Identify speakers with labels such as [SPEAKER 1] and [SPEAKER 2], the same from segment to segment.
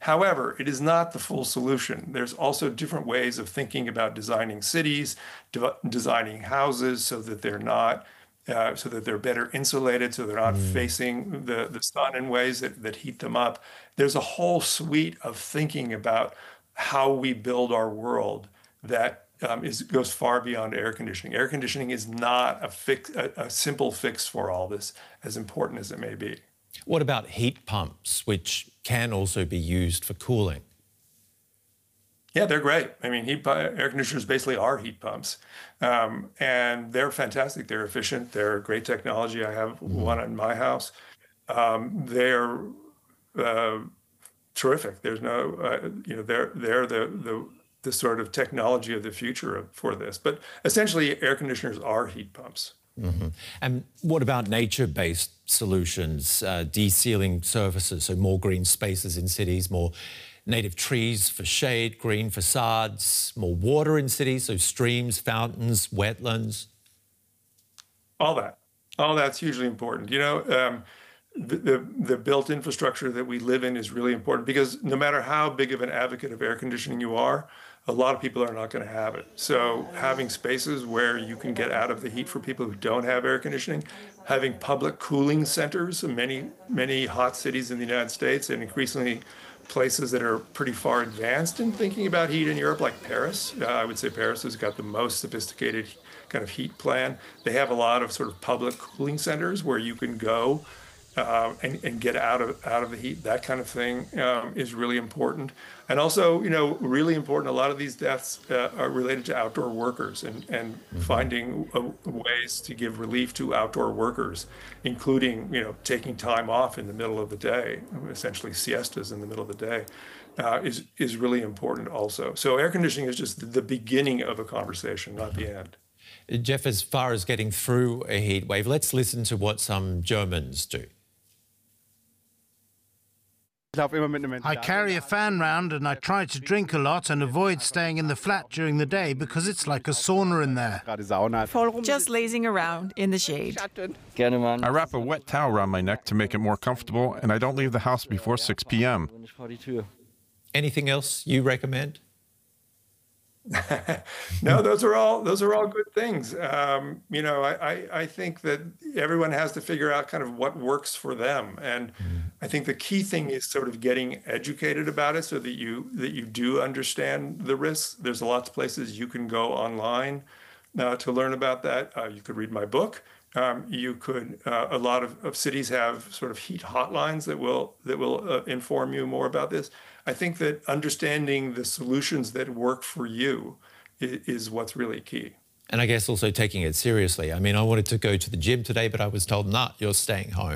[SPEAKER 1] However, it is not the full solution. There's also different ways of thinking about designing cities, designing houses so that they're not, so that they're better insulated, so they're not
[SPEAKER 2] Mm.
[SPEAKER 1] facing the sun in ways that heat them up. There's a whole suite of thinking about how we build our world that goes far beyond air conditioning. Air conditioning is not a simple fix for all this, as important as it may be.
[SPEAKER 2] What about heat pumps, which can also be used for cooling?
[SPEAKER 1] Yeah, they're great. I mean, air conditioners basically are heat pumps, and they're fantastic. They're efficient. They're great technology. I have
[SPEAKER 2] Mhm.
[SPEAKER 1] one in my house. They're uh, terrific. There's no, they're the sort of technology of the future for this. But essentially, air conditioners are heat pumps.
[SPEAKER 2] Mhm. And what about nature-based solutions, de-sealing surfaces, so more green spaces in cities, more native trees for shade, green facades, more water in cities, so streams, fountains, wetlands?
[SPEAKER 1] All that, all that's hugely important. The built infrastructure that we live in is really important because no matter how big of an advocate of air conditioning you are, a lot of people are not going to have it. So having spaces where you can get out of the heat for people who don't have air conditioning, having public cooling centers in many hot cities in the United States and increasingly places that are pretty far advanced in thinking about heat in Europe, like Paris. I would say Paris has got the most sophisticated kind of heat plan. They have a lot of sort of public cooling centers where you can go and get out of the heat. That kind of thing is really important. And also, really important. A lot of these deaths are related to outdoor workers and
[SPEAKER 2] Mhm.
[SPEAKER 1] finding ways to give relief to outdoor workers, including taking time off in the middle of the day, essentially siestas in the middle of the day, is really important also. So air conditioning is just the beginning of a conversation, not the end.
[SPEAKER 2] Jeff, as far as getting through a heat wave, let's listen to what some Germans do.
[SPEAKER 3] I carry a fan round and I try to drink a lot and avoid staying in the flat during the day because it's like a sauna in there.
[SPEAKER 4] Just lazing around in the shade.
[SPEAKER 5] I wrap a wet towel around my neck to make it more comfortable, and I don't leave the house before 6 p.m.
[SPEAKER 2] Anything else you recommend?
[SPEAKER 1] No, those are all good things. I think that everyone has to figure out kind of what works for them, and I think the key thing is sort of getting educated about it so that you do understand the risks. There's lots of places you can go online to learn about that. You could read my book. A lot of cities have sort of heat hotlines that will inform you more about this. I think that understanding the solutions that work for you is what's really key.
[SPEAKER 2] And I guess also taking it seriously. I mean, I wanted to go to the gym today, but I was told, nah, you're staying home.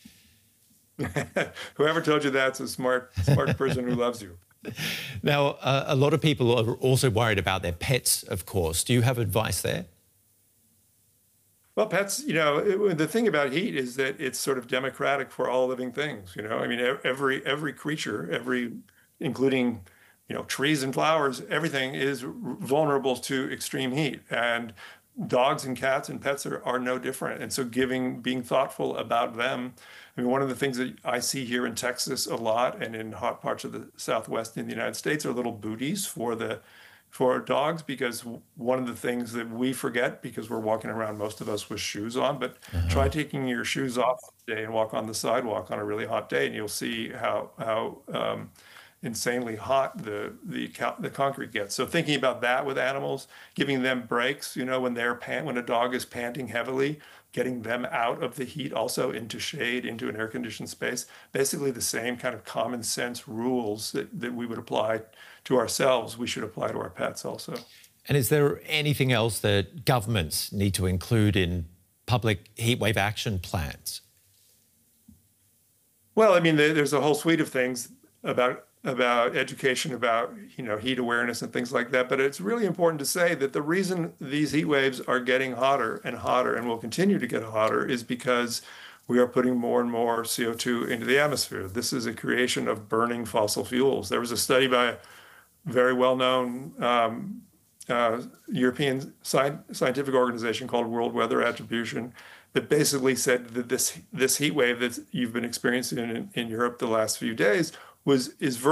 [SPEAKER 1] Whoever told you that's a smart person who loves you.
[SPEAKER 2] Now, a lot of people are also worried about their pets, of course. Do you have advice there?
[SPEAKER 1] Well, pets, the thing about heat is that it's sort of democratic for all living things. I mean, every creature, including, trees and flowers, everything is vulnerable to extreme heat. And dogs and cats and pets are no different. And so being thoughtful about them. I mean, one of the things that I see here in Texas a lot and in hot parts of the Southwest in the United States are little booties for dogs, because one of the things that we forget, because we're walking around, most of us with shoes on, but try taking your shoes off today and walk on the sidewalk on a really hot day, and you'll see how insanely hot the concrete gets. So thinking about that with animals, giving them breaks, when a dog is panting heavily, getting them out of the heat, also into shade, into an air-conditioned space, basically the same kind of common sense rules that we would apply to ourselves, we should apply to our pets also.
[SPEAKER 2] And is there anything else that governments need to include in public heatwave action plans?
[SPEAKER 1] Well, I mean, there's a whole suite of things about education, about heat awareness and things like that. But it's really important to say that the reason these heat waves are getting hotter and will continue to get hotter is because we are putting more and more CO2 into the atmosphere. This is a creation of burning fossil fuels. There was a study by a very well-known European scientific organization called World Weather Attribution that basically said that this heat wave that you've been experiencing in Europe the last few days is